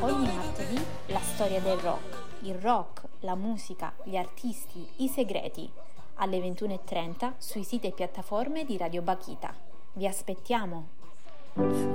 Ogni martedì la storia del rock, il rock, la musica, gli artisti, i segreti, alle 21:30 sui siti e piattaforme di Radio Bakhita. Vi aspettiamo!